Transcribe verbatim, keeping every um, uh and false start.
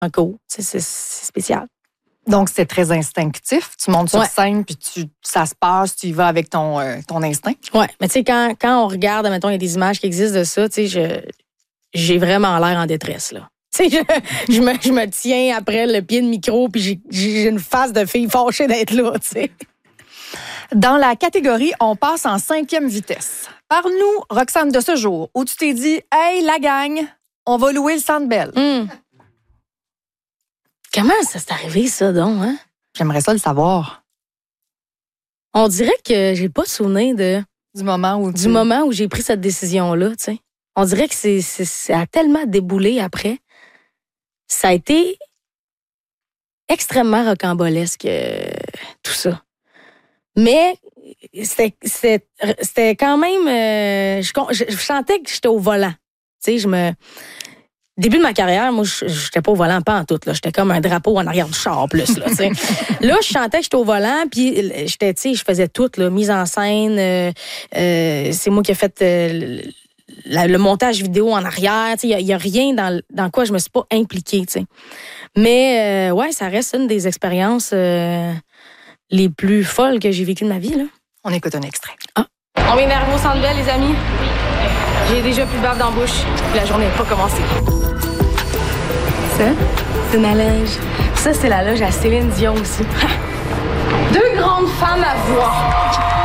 en cours. C'est, c'est, c'est spécial. Donc, c'est très instinctif. Tu montes sur Ouais. scène, puis tu, ça se passe, tu y vas avec ton, euh, ton instinct. Oui, mais tu sais, quand, quand on regarde, mettons, il y a des images qui existent de ça, tu sais, je, j'ai vraiment l'air en détresse, là. Tu sais, je, je, me, je me tiens après le pied de micro, puis j'ai, j'ai une face de fille fâchée d'être là, tu sais. Dans la catégorie, on passe en cinquième vitesse. Parle-nous, Roxane, de ce jour où tu t'es dit « Hey, la gang, on va louer le Centre Bell. Hum. Comment ça s'est arrivé, ça, donc, hein? J'aimerais ça le savoir. On dirait que j'ai pas souvenir de, Du moment où du tu... moment où j'ai pris cette décision-là, tu sais. On dirait que c'est, c'est, ça a tellement déboulé après. Ça a été extrêmement rocambolesque, euh, tout ça. Mais c'était, c'était, c'était quand même... Euh, je, je, je sentais que j'étais au volant. Tu sais, je me... Début de ma carrière, moi, je j'étais pas au volant, pas en tout. Là. J'étais comme un drapeau en arrière du char, plus. Là, t'sais. Là, je sentais que j'étais au volant, puis j'étais, tu sais, je faisais tout, là, mise en scène. Euh, euh, c'est moi qui ai fait euh, la, le montage vidéo en arrière. Il n'y a, a rien dans, dans quoi je me suis pas impliquée. T'sais. Mais, euh, ouais, ça reste une des expériences euh, les plus folles que j'ai vécues de ma vie. Là. On écoute un extrait. Ah. On vient d'arriver au Centre Bell, les amis. J'ai déjà plus de bave dans la bouche. La journée n'est pas commencée. Ça, c'est ma loge. Ça, c'est la loge à Céline Dion aussi. Deux grandes femmes à voix.